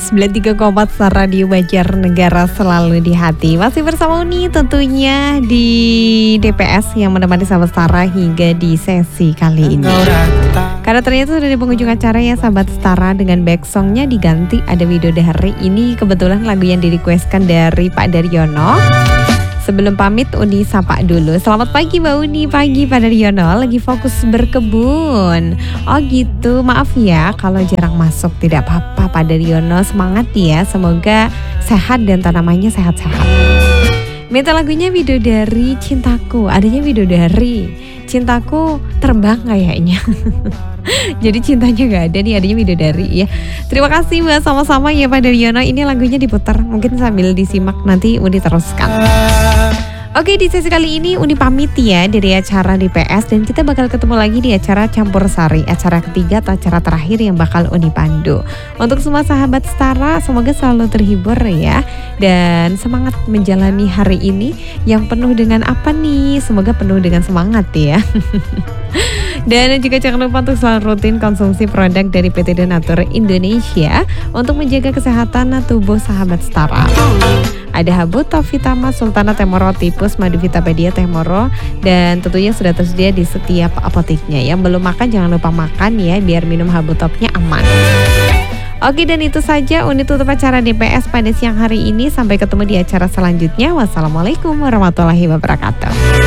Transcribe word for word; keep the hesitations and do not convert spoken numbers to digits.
sembilan tiga koma empat Radio Banjarnegara selalu di hati. Masih bersama Uni tentunya di D P S yang menemani sahabat Setara hingga di sesi kali ini. Karena ternyata sudah di penghujung acara ya sahabat Setara, dengan back songnya diganti ada Widodari. Ini kebetulan lagu yang direquestkan dari Pak Daryono. Sebelum pamit, Uni sapa dulu. Selamat pagi Mbak Uni. Pagi Pak Daryono, lagi fokus berkebun. Oh gitu, maaf ya kalau jarang masuk. Tidak apa-apa Pak Daryono, semangat ya. Semoga sehat dan tanamannya sehat-sehat. Minta lagunya Widodari Cintaku. Adanya Widodari Cintaku terbang kayaknya. Jadi cintanya gak ada nih, adanya Widodari ya. Terima kasih Mbak, sama-sama ya Pak Daryono. Ini lagunya diputar, mungkin sambil disimak nanti Uni teruskan. Oke, di sesi kali ini Uni pamit ya dari acara D P S, dan kita bakal ketemu lagi di acara Campur Sari, acara ketiga atau acara terakhir yang bakal Uni pandu. Untuk semua sahabat Setara, semoga selalu terhibur ya, dan semangat menjalani hari ini yang penuh dengan apa nih? Semoga penuh dengan semangat ya. Dan juga jangan lupa untuk selalu rutin konsumsi produk dari P T Donatur Indonesia untuk menjaga kesehatan tubuh sahabat Setara. Ada Habu Tovitama Sultana Temoro Tipus Madu Vitapedia Temoro, dan tentunya sudah tersedia di setiap apoteknya. Yang belum makan jangan lupa makan ya, biar minum Habu Topnya aman. Oke, dan itu saja Uni tutup acara D P S pada siang hari ini. Sampai ketemu di acara selanjutnya. Wassalamualaikum warahmatullahi wabarakatuh.